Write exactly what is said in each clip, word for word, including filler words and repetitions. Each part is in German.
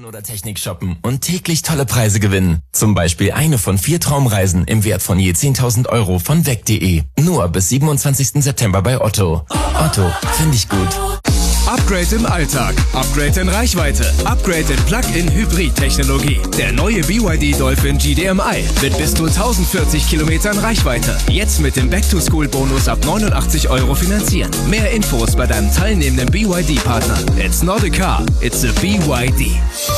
oder Technik shoppen und täglich tolle Preise gewinnen. Zum Beispiel eine von vier Traumreisen im Wert von je zehntausend Euro von weg punkt de. Nur bis siebenundzwanzigsten September bei Otto. Otto, finde ich gut. Upgrade im Alltag, Upgrade in Reichweite, Upgrade in Plug-in-Hybrid-Technologie. Der neue B Y D Dolphin G D M I mit bis zu tausendvierzig Kilometern Reichweite. Jetzt mit dem Back-to-School-Bonus ab neunundachtzig Euro finanzieren. Mehr Infos bei deinem teilnehmenden B Y D-Partner. It's not a car, it's a B Y D.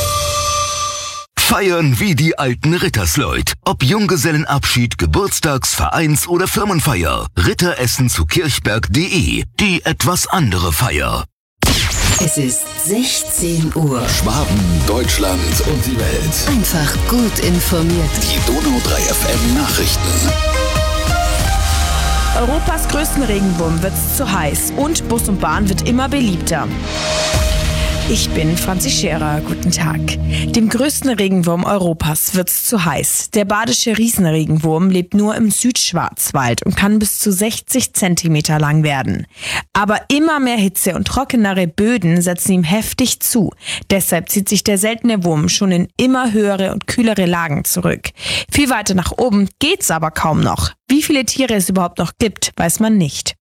Feiern wie die alten Rittersleut. Ob Junggesellenabschied, Geburtstags-, Vereins- oder Firmenfeier. Ritteressen zu kirchberg punkt de. Die etwas andere Feier. Es ist sechzehn Uhr. Schwaben, Deutschland und die Welt. Einfach gut informiert. Die Donau drei F M Nachrichten. Europas größten Regenwurm wird's zu heiß und Bus und Bahn wird immer beliebter. Ich bin Franzi Scherer, guten Tag. Dem größten Regenwurm Europas wird's zu heiß. Der badische Riesenregenwurm lebt nur im Südschwarzwald und kann bis zu sechzig Zentimeter lang werden. Aber immer mehr Hitze und trockenere Böden setzen ihm heftig zu. Deshalb zieht sich der seltene Wurm schon in immer höhere und kühlere Lagen zurück. Viel weiter nach oben geht's aber kaum noch. Wie viele Tiere es überhaupt noch gibt, weiß man nicht.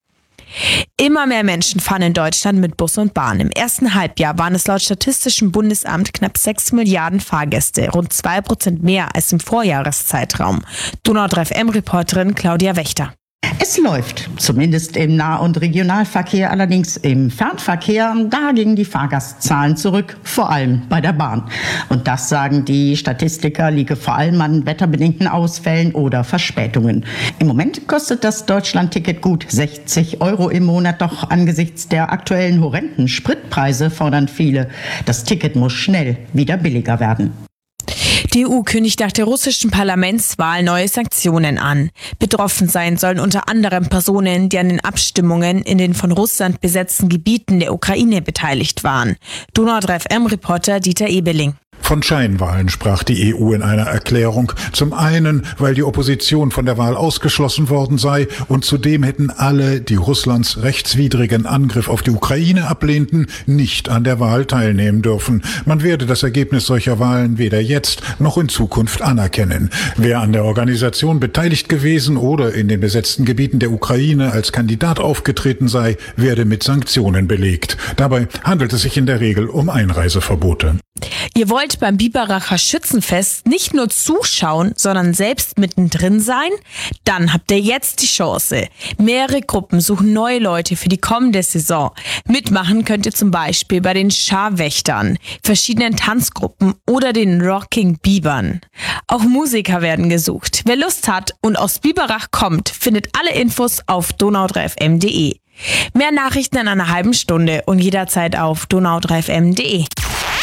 Immer mehr Menschen fahren in Deutschland mit Bus und Bahn. Im ersten Halbjahr waren es laut Statistischem Bundesamt knapp sechs Milliarden Fahrgäste, rund zwei Prozent mehr als im Vorjahreszeitraum. Donau drei F M-Reporterin Claudia Wächter. Es läuft, zumindest im Nah- und Regionalverkehr, allerdings im Fernverkehr, da gingen die Fahrgastzahlen zurück, vor allem bei der Bahn. Und das, sagen die Statistiker, liege vor allem an wetterbedingten Ausfällen oder Verspätungen. Im Moment kostet das Deutschland-Ticket gut sechzig Euro im Monat, doch angesichts der aktuellen horrenden Spritpreise fordern viele, das Ticket muss schnell wieder billiger werden. Die E U kündigt nach der russischen Parlamentswahl neue Sanktionen an. Betroffen sein sollen unter anderem Personen, die an den Abstimmungen in den von Russland besetzten Gebieten der Ukraine beteiligt waren. Donau drei F M-Reporter Dieter Ebeling. Von Scheinwahlen sprach die E U in einer Erklärung. Zum einen, weil die Opposition von der Wahl ausgeschlossen worden sei und zudem hätten alle, die Russlands rechtswidrigen Angriff auf die Ukraine ablehnten, nicht an der Wahl teilnehmen dürfen. Man werde das Ergebnis solcher Wahlen weder jetzt noch in Zukunft anerkennen. Wer an der Organisation beteiligt gewesen oder in den besetzten Gebieten der Ukraine als Kandidat aufgetreten sei, werde mit Sanktionen belegt. Dabei handelt es sich in der Regel um Einreiseverbote. Ihr wollt beim Biberacher Schützenfest nicht nur zuschauen, sondern selbst mittendrin sein? Dann habt ihr jetzt die Chance. Mehrere Gruppen suchen neue Leute für die kommende Saison. Mitmachen könnt ihr zum Beispiel bei den Scharwächtern, verschiedenen Tanzgruppen oder den Rocking Bibern. Auch Musiker werden gesucht. Wer Lust hat und aus Biberach kommt, findet alle Infos auf donau drei f m punkt de. Mehr Nachrichten in einer halben Stunde und jederzeit auf donau drei f m punkt de.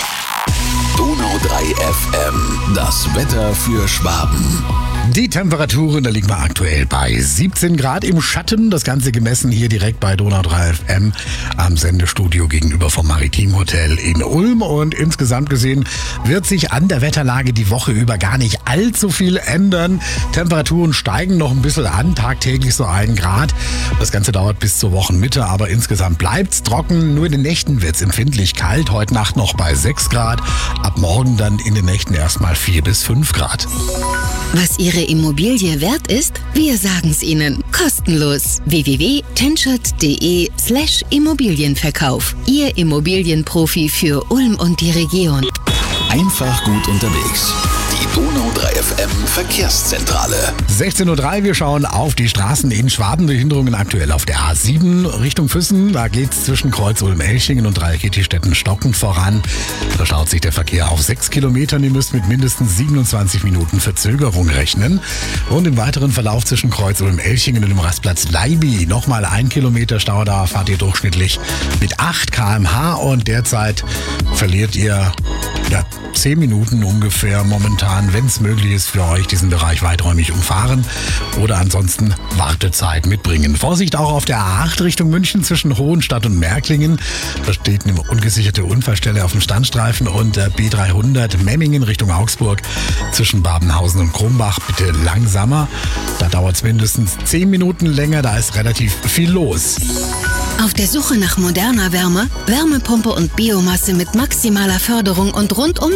Donau drei F M, das Wetter für Schwaben. Die Temperaturen, da liegen wir aktuell bei siebzehn Grad im Schatten. Das Ganze gemessen hier direkt bei Donau drei F M am Sendestudio gegenüber vom Maritim Hotel in Ulm. Und insgesamt gesehen wird sich an der Wetterlage die Woche über gar nicht allzu viel ändern. Temperaturen steigen noch ein bisschen an, tagtäglich so ein Grad. Das Ganze dauert bis zur Wochenmitte, aber insgesamt bleibt's trocken. Nur in den Nächten wird's empfindlich kalt. Heute Nacht noch bei sechs Grad. Ab morgen dann in den Nächten erstmal vier bis fünf Grad. Was Ihre Immobilie wert ist? Wir sagen's Ihnen. Kostenlos. w w w punkt tenschert punkt de slash Immobilienverkauf. Ihr Immobilienprofi für Ulm und die Region. Einfach gut unterwegs. Die Donau drei F M Verkehrszentrale. sechzehn Uhr drei, wir schauen auf die Straßen in Schwaben. Behinderungen aktuell auf der A sieben Richtung Füssen. Da geht's zwischen Kreuz Ulm-Elchingen und Dreikäthi-Stetten-Stocken voran. Da staut sich der Verkehr auf sechs Kilometern. Ihr müsst mit mindestens siebenundzwanzig Minuten Verzögerung rechnen. Und im weiteren Verlauf zwischen Kreuz Ulm-Elchingen und dem Rastplatz Leibi nochmal ein Kilometer Stau. Da fahrt ihr durchschnittlich mit acht Kilometer pro Stunde und derzeit verliert ihr ja, zehn Minuten ungefähr momentan, wenn es möglich ist, für euch diesen Bereich weiträumig umfahren oder ansonsten Wartezeit mitbringen. Vorsicht auch auf der A acht Richtung München zwischen Hohenstadt und Märklingen. Da steht eine ungesicherte Unfallstelle auf dem Standstreifen und der B dreihundert Memmingen Richtung Augsburg zwischen Babenhausen und Krumbach. Bitte langsamer. Da dauert es mindestens zehn Minuten länger, da ist relativ viel los. Auf der Suche nach moderner Wärme, Wärmepumpe und Biomasse mit maximaler Förderung und rundum